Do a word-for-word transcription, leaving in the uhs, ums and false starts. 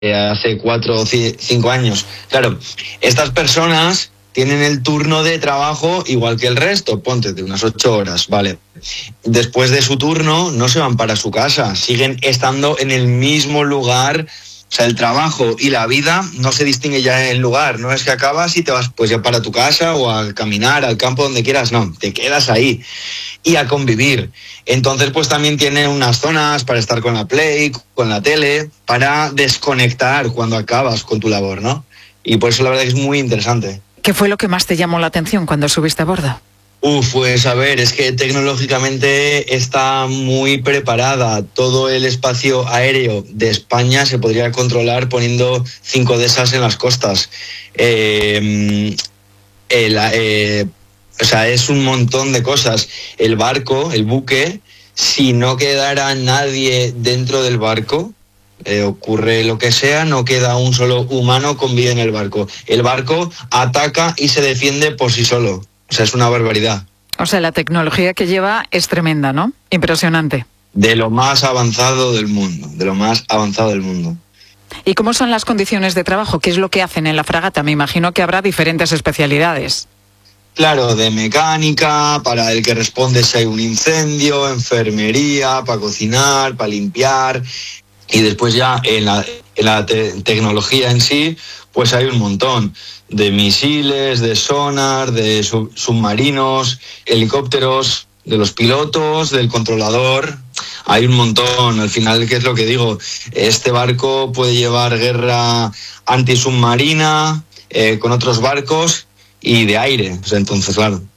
hace cuatro o cinco años. Claro, estas personas tienen el turno de trabajo igual que el resto, ponte de unas ocho horas, ¿vale? Después de su turno no se van para su casa, siguen estando en el mismo lugar. O sea, el trabajo y la vida no se distingue ya en el lugar, no es que acabas y te vas pues ya para tu casa o a caminar al campo donde quieras, no, te quedas ahí y a convivir. Entonces pues también tiene unas zonas para estar con la Play, con la tele, para desconectar cuando acabas con tu labor, ¿no? Y por eso la verdad que es muy interesante. ¿Qué fue lo que más te llamó la atención cuando subiste a bordo? Uf, pues a ver, es que tecnológicamente está muy preparada. Todo el espacio aéreo de España se podría controlar poniendo cinco de esas en las costas. Eh, el, eh, o sea, es un montón de cosas. El barco, el buque, si no quedara nadie dentro del barco, eh, ocurre lo que sea, no queda un solo humano con vida en el barco. El barco ataca y se defiende por sí solo. O sea, es una barbaridad. O sea, la tecnología que lleva es tremenda, ¿no? Impresionante. De lo más avanzado del mundo, de lo más avanzado del mundo. ¿Y cómo son las condiciones de trabajo? ¿Qué es lo que hacen en la fragata? Me imagino que habrá diferentes especialidades. Claro, de mecánica, para el que responde si hay un incendio, enfermería, para cocinar, para limpiar. Y después ya en la, en la te- tecnología en sí, pues hay un montón de misiles, de sonar, de sub- submarinos, helicópteros, de los pilotos, del controlador. Hay un montón. Al final, ¿qué es lo que digo? Este barco puede llevar guerra antisubmarina eh, con otros barcos y de aire. O sea, entonces, claro.